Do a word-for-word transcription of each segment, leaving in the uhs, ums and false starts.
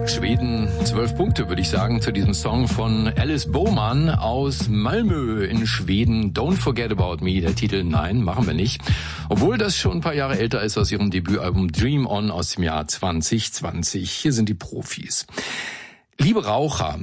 Schweden, zwölf Punkte, würde ich sagen, zu diesem Song von Alice Boman aus Malmö in Schweden. Don't Forget About Me, der Titel, nein, machen wir nicht. Obwohl das schon ein paar Jahre älter ist aus ihrem Debütalbum Dream On aus dem Jahr zwanzig zwanzig. Hier sind die Profis. Liebe Raucher,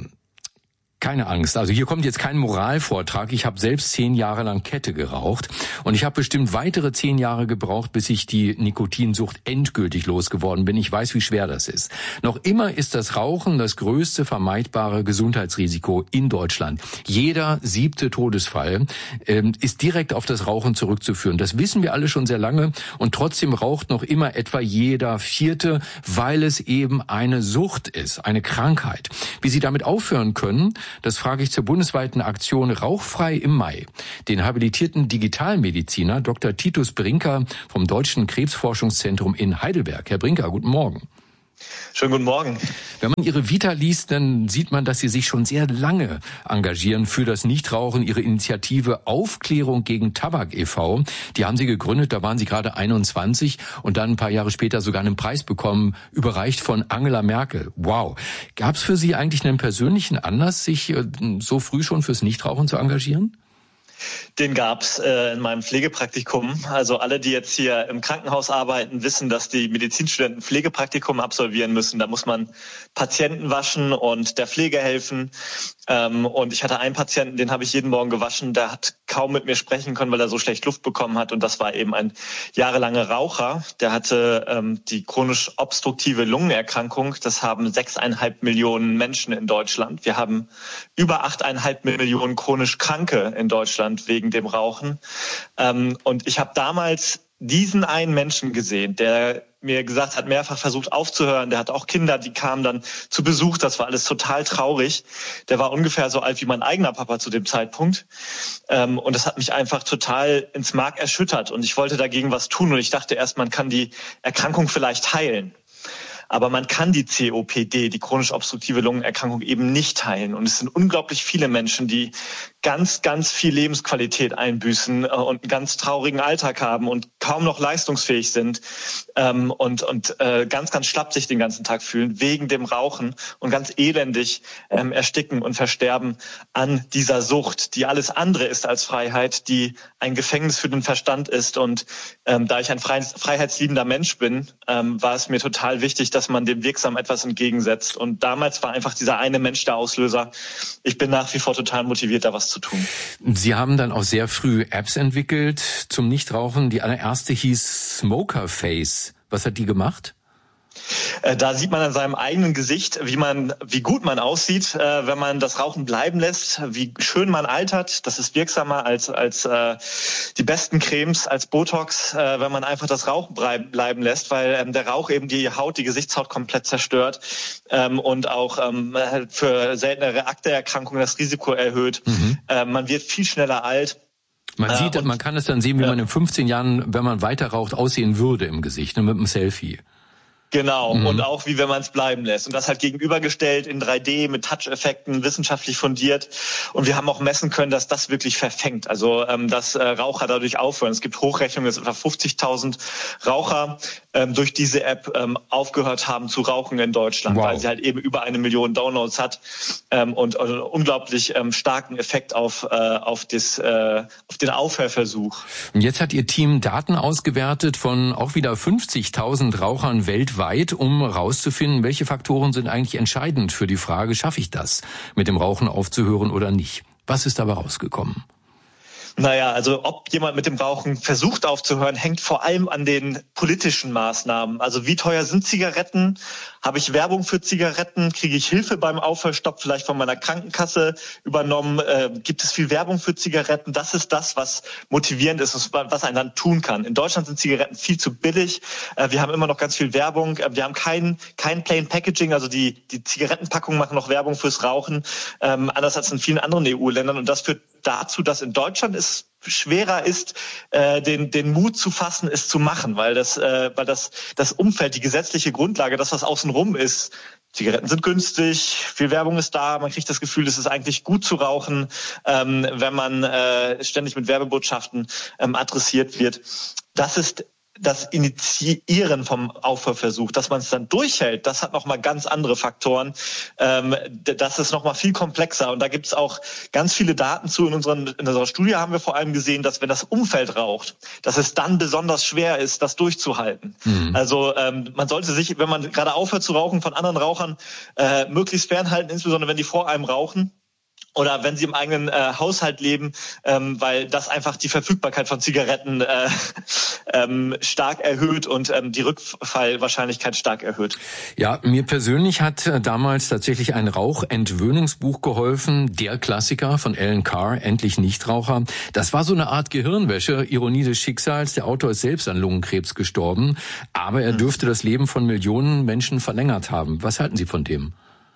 keine Angst, also hier kommt jetzt kein Moralvortrag. Ich habe selbst zehn Jahre lang Kette geraucht und ich habe bestimmt weitere zehn Jahre gebraucht, bis ich die Nikotinsucht endgültig losgeworden bin. Ich weiß, wie schwer das ist. Noch immer ist das Rauchen das größte vermeidbare Gesundheitsrisiko in Deutschland. Jeder siebte Todesfall ähm, ist direkt auf das Rauchen zurückzuführen. Das wissen wir alle schon sehr lange und trotzdem raucht noch immer etwa jeder Vierte, weil es eben eine Sucht ist, eine Krankheit. Wie Sie damit aufhören können, das frage ich zur bundesweiten Aktion Rauchfrei im Mai. Den habilitierten Digitalmediziner Doktor Titus Brinker vom Deutschen Krebsforschungszentrum in Heidelberg. Herr Brinker, guten Morgen. Schönen guten Morgen. Wenn man Ihre Vita liest, dann sieht man, dass Sie sich schon sehr lange engagieren für das Nichtrauchen. Ihre Initiative Aufklärung gegen Tabak e V, die haben Sie gegründet, da waren Sie gerade einundzwanzig und dann ein paar Jahre später sogar einen Preis bekommen, überreicht von Angela Merkel. Wow. Gab es für Sie eigentlich einen persönlichen Anlass, sich so früh schon fürs Nichtrauchen zu engagieren? Den gab's äh, in meinem Pflegepraktikum. Also alle, die jetzt hier im Krankenhaus arbeiten, wissen, dass die Medizinstudenten Pflegepraktikum absolvieren müssen. Da muss man Patienten waschen und der Pflege helfen. Ähm, und ich hatte einen Patienten, den habe ich jeden Morgen gewaschen. Der hat kaum mit mir sprechen können, weil er so schlecht Luft bekommen hat. Und das war eben ein jahrelanger Raucher. Der hatte ähm, die chronisch obstruktive Lungenerkrankung. Das haben sechseinhalb Millionen Menschen in Deutschland. Wir haben über achteinhalb Millionen chronisch Kranke in Deutschland wegen dem Rauchen. Ähm, und ich habe damals diesen einen Menschen gesehen, der mir gesagt hat, mehrfach versucht aufzuhören. Der hat auch Kinder, die kamen dann zu Besuch. Das war alles total traurig. Der war ungefähr so alt wie mein eigener Papa zu dem Zeitpunkt. Ähm, und das hat mich einfach total ins Mark erschüttert. Und ich wollte dagegen was tun. Und ich dachte erst, man kann die Erkrankung vielleicht heilen. Aber man kann die C O P D, die chronisch obstruktive Lungenerkrankung, eben nicht heilen. Und es sind unglaublich viele Menschen, die ganz, ganz viel Lebensqualität einbüßen und einen ganz traurigen Alltag haben und kaum noch leistungsfähig sind ähm, und, und äh, ganz, ganz schlapp sich den ganzen Tag fühlen wegen dem Rauchen und ganz elendig ähm, ersticken und versterben an dieser Sucht, die alles andere ist als Freiheit, die ein Gefängnis für den Verstand ist. Und ähm, da ich ein frei, freiheitsliebender Mensch bin, ähm, war es mir total wichtig, dass man dem wirksam etwas entgegensetzt. Und damals war einfach dieser eine Mensch der Auslöser. Ich bin nach wie vor total motiviert, da was zu tun. Sie haben dann auch sehr früh Apps entwickelt zum Nichtrauchen. Die allererste hieß Smoker Face. Was hat die gemacht? Da sieht man an seinem eigenen Gesicht, wie man, wie gut man aussieht, äh, wenn man das Rauchen bleiben lässt, wie schön man altert. Das ist wirksamer als als äh, die besten Cremes, als Botox, äh, wenn man einfach das Rauchen bleiben lässt, weil ähm, der Rauch eben die Haut, die Gesichtshaut komplett zerstört ähm, und auch ähm, für seltenere Akne-Erkrankungen das Risiko erhöht. Mhm. Äh, man wird viel schneller alt. Man sieht, äh, und, man kann es dann sehen, wie ja. man in fünfzehn Jahren, wenn man weiter raucht, aussehen würde im Gesicht, ne, mit einem Selfie. Genau, mhm. und auch wie wenn man es bleiben lässt. Und das halt gegenübergestellt in drei D mit Touch-Effekten, wissenschaftlich fundiert. Und wir haben auch messen können, dass das wirklich verfängt. Also ähm, dass äh, Raucher dadurch aufhören. Es gibt Hochrechnungen, dass etwa fünfzigtausend Raucher ähm, durch diese App ähm, aufgehört haben zu rauchen in Deutschland, wow. weil sie halt eben über eine Million Downloads hat ähm, und einen unglaublich ähm, starken Effekt auf, äh, auf, das, äh, auf den Aufhörversuch. Und jetzt hat Ihr Team Daten ausgewertet von auch wieder fünfzigtausend Rauchern weltweit, um herauszufinden, welche Faktoren sind eigentlich entscheidend für die Frage, schaffe ich das, mit dem Rauchen aufzuhören oder nicht? Was ist dabei rausgekommen? Naja, also ob jemand mit dem Rauchen versucht aufzuhören, hängt vor allem an den politischen Maßnahmen. Also wie teuer sind Zigaretten? Habe ich Werbung für Zigaretten? Kriege ich Hilfe beim Aufhörstopp vielleicht von meiner Krankenkasse übernommen? Äh, gibt es viel Werbung für Zigaretten? Das ist das, was motivierend ist, was ein Land tun kann. In Deutschland sind Zigaretten viel zu billig. Äh, wir haben immer noch ganz viel Werbung. Äh, wir haben kein, kein Plain Packaging, also die, die Zigarettenpackungen machen noch Werbung fürs Rauchen, ähm, anders als in vielen anderen E U-Ländern. Und das führt dazu, dass in Deutschland es schwerer ist, äh, den den Mut zu fassen, es zu machen, weil das äh, weil das das Umfeld, die gesetzliche Grundlage, das was außenrum ist. Zigaretten sind günstig, viel Werbung ist da, man kriegt das Gefühl, es ist eigentlich gut zu rauchen, ähm, wenn man äh, ständig mit Werbebotschaften ähm, adressiert wird. Das ist das Initiieren vom Aufhörversuch, dass man es dann durchhält, das hat nochmal ganz andere Faktoren. Ähm, das ist nochmal viel komplexer. Und da gibt es auch ganz viele Daten zu. In, unseren, in unserer Studie haben wir vor allem gesehen, dass wenn das Umfeld raucht, dass es dann besonders schwer ist, das durchzuhalten. Mhm. Also ähm, man sollte sich, wenn man gerade aufhört zu rauchen, von anderen Rauchern äh, möglichst fernhalten, insbesondere wenn die vor einem rauchen. Oder wenn sie im eigenen äh, Haushalt leben, ähm, weil das einfach die Verfügbarkeit von Zigaretten äh, ähm, stark erhöht und ähm, die Rückfallwahrscheinlichkeit stark erhöht. Ja, mir persönlich hat äh, damals tatsächlich ein Rauchentwöhnungsbuch geholfen, der Klassiker von Alan Carr, Endlich Nichtraucher. Das war so eine Art Gehirnwäsche, Ironie des Schicksals. Der Autor ist selbst an Lungenkrebs gestorben, aber er dürfte das Leben von Millionen Menschen verlängert haben. Was halten Sie von dem?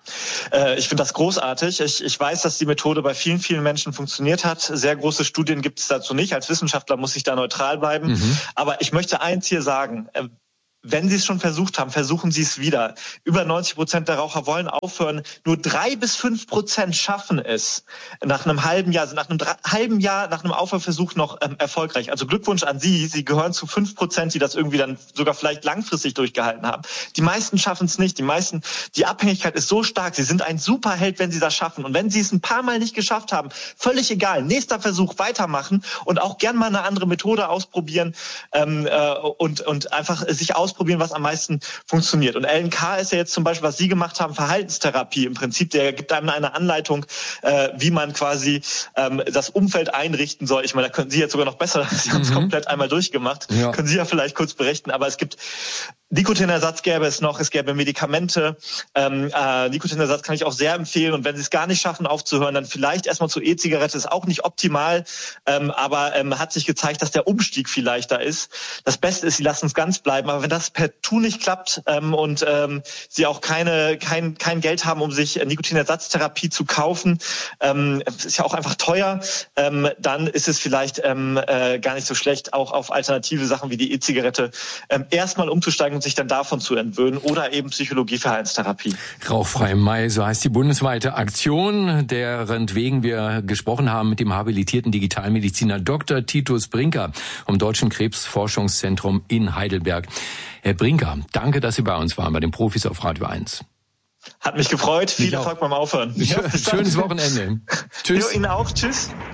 Ich finde das großartig. Ich, ich weiß, dass die Methode bei vielen, vielen Menschen funktioniert hat. Sehr große Studien gibt es dazu nicht. Als Wissenschaftler muss ich da neutral bleiben. Mhm. Aber ich möchte eins hier sagen. Wenn Sie es schon versucht haben, versuchen Sie es wieder. Über neunzig Prozent der Raucher wollen aufhören. Nur drei bis fünf Prozent schaffen es nach einem halben Jahr, also nach einem drei, halben Jahr, nach einem Aufhörversuch noch ähm, erfolgreich. Also Glückwunsch an Sie. Sie gehören zu fünf Prozent, die das irgendwie dann sogar vielleicht langfristig durchgehalten haben. Die meisten schaffen es nicht. Die meisten, die Abhängigkeit ist so stark. Sie sind ein Superheld, wenn Sie das schaffen. Und wenn Sie es ein paar Mal nicht geschafft haben, völlig egal. Nächster Versuch, weitermachen und auch gern mal eine andere Methode ausprobieren ähm, äh, und, und einfach sich aus ausprobieren, was am meisten funktioniert. Und Alan Carr ist ja jetzt zum Beispiel, was Sie gemacht haben, Verhaltenstherapie im Prinzip. Der gibt einem eine Anleitung, äh, wie man quasi ähm, das Umfeld einrichten soll. Ich meine, da können Sie jetzt sogar noch besser. Sie haben es mhm. komplett einmal durchgemacht. Ja. Können Sie ja vielleicht kurz berichten. Aber es gibt Nikotinersatz gäbe es noch, es gäbe Medikamente. Ähm, äh, Nikotinersatz kann ich auch sehr empfehlen. Und wenn Sie es gar nicht schaffen aufzuhören, dann vielleicht erstmal zur E-Zigarette. Ist auch nicht optimal, ähm, aber ähm, hat sich gezeigt, dass der Umstieg viel leichter ist. Das Beste ist, Sie lassen es ganz bleiben. Aber wenn das per Tu nicht klappt ähm, und ähm, Sie auch keine kein kein Geld haben, um sich Nikotinersatztherapie zu kaufen, ähm, ist ja auch einfach teuer, ähm, dann ist es vielleicht ähm, äh, gar nicht so schlecht, auch auf alternative Sachen wie die E-Zigarette ähm, erstmal umzusteigen und sich dann davon zu entwöhnen oder eben Psychologie, Verhaltenstherapie. Rauchfrei im Mai, so heißt die bundesweite Aktion, deren wegen wir gesprochen haben mit dem habilitierten Digitalmediziner Doktor Titus Brinker vom Deutschen Krebsforschungszentrum in Heidelberg. Herr Brinker, danke, dass Sie bei uns waren, bei den Profis auf Radio eins. Hat mich gefreut. Viel Erfolg beim Aufhören. Ja, schönes Wochenende. Tschüss. Jo, Ihnen auch. Tschüss.